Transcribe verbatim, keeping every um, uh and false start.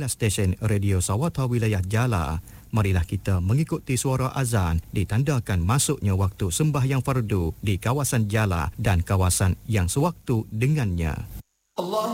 inilah stesen Radio Sawata Wilayah Jala. Marilah kita mengikuti suara azan ditandakan masuknya waktu sembahyang fardu di kawasan Jala dan kawasan yang sewaktu dengannya. Allah